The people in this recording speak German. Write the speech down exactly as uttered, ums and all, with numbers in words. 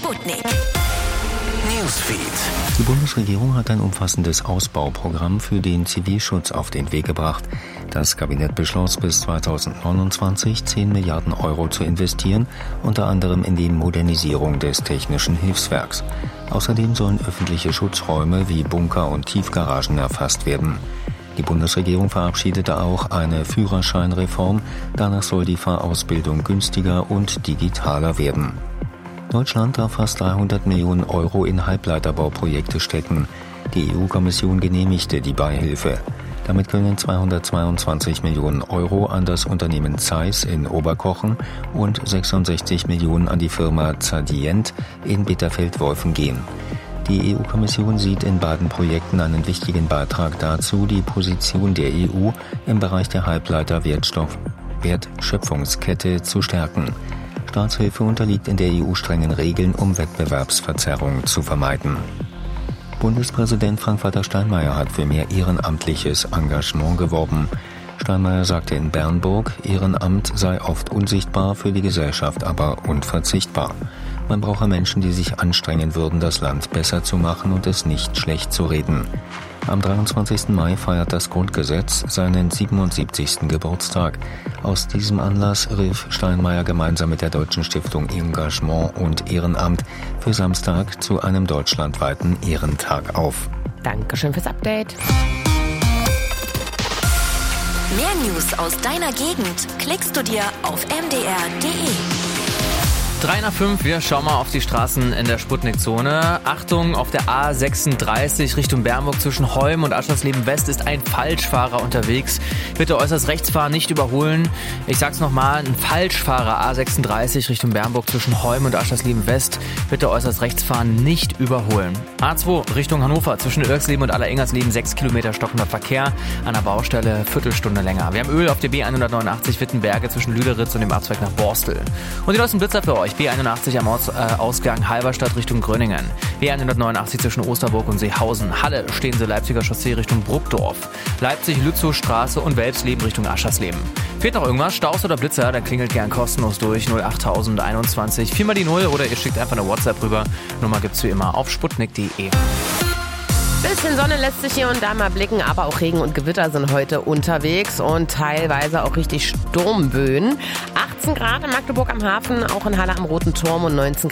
Sputnik Newsfeed. Die Bundesregierung hat ein umfassendes Ausbauprogramm für den Zivilschutz auf den Weg gebracht. Das Kabinett beschloss, bis zweitausendneunundzwanzig zehn Milliarden Euro zu investieren, unter anderem in die Modernisierung des technischen Hilfswerks. Außerdem sollen öffentliche Schutzräume wie Bunker und Tiefgaragen erfasst werden. Die Bundesregierung verabschiedete auch eine Führerscheinreform. Danach soll die Fahrausbildung günstiger und digitaler werden. Deutschland darf fast dreihundert Millionen Euro in Halbleiterbauprojekte stecken. Die E U-Kommission genehmigte die Beihilfe. Damit können zweihundertzweiundzwanzig Millionen Euro an das Unternehmen Zeiss in Oberkochen und sechsundsechzig Millionen an die Firma Zadient in Bitterfeld-Wolfen gehen. Die E U-Kommission sieht in beiden Projekten einen wichtigen Beitrag dazu, die Position der E U im Bereich der Halbleiter-Wertschöpfungskette zu stärken. Staatshilfe unterliegt in der E U strengen Regeln, um Wettbewerbsverzerrung zu vermeiden. Bundespräsident Frank-Walter Steinmeier hat für mehr ehrenamtliches Engagement geworben. Steinmeier sagte in Bernburg, Ehrenamt sei oft unsichtbar, für die Gesellschaft aber unverzichtbar. Man brauche Menschen, die sich anstrengen würden, das Land besser zu machen und es nicht schlecht zu reden. Am dreiundzwanzigsten Mai feiert das Grundgesetz seinen siebenundsiebzigsten Geburtstag. Aus diesem Anlass rief Steinmeier gemeinsam mit der Deutschen Stiftung Engagement und Ehrenamt für Samstag zu einem deutschlandweiten Ehrentag auf. Dankeschön fürs Update. Mehr News aus deiner Gegend klickst du dir auf m d r punkt d e. drei nach fünf, wir schauen mal auf die Straßen in der Sputnik-Zone. Achtung, auf der A sechsunddreißig Richtung Bernburg zwischen Holm und Aschersleben West ist ein Falschfahrer unterwegs. Bitte äußerst rechts fahren, nicht überholen. Ich sag's nochmal, ein Falschfahrer A sechsunddreißig Richtung Bernburg zwischen Holm und Aschersleben West. Bitte äußerst rechts fahren, nicht überholen. A zwei Richtung Hannover zwischen Irksleben und Alleringers sechs Kilometer stockender Verkehr. An der Baustelle Viertelstunde länger. Wir haben Öl auf der B hundertneunundachtzig Wittenberge zwischen Lüderitz und dem Abzweig nach Borstel. Und die neuesten Blitzer für euch. B einundachtzig am Aus, äh, Ausgang Halberstadt Richtung Gröningen. B hundertneunundachtzig zwischen Osterburg und Seehausen. Halle stehen Sie Leipziger Chaussee Richtung Bruckdorf. Leipzig Lützowstraße und Welpsleben Richtung Aschersleben. Fehlt noch irgendwas? Staus oder Blitzer? Dann klingelt gern kostenlos durch null acht null null eins eins viermal die null oder ihr schickt einfach eine WhatsApp rüber. Nummer gibt's wie immer auf sputnik punkt d e. Bisschen Sonne lässt sich hier und da mal blicken, aber auch Regen und Gewitter sind heute unterwegs und teilweise auch richtig Sturmböen. achtzehn Grad in Magdeburg am Hafen, auch in Halle am Roten Turm und neunzehn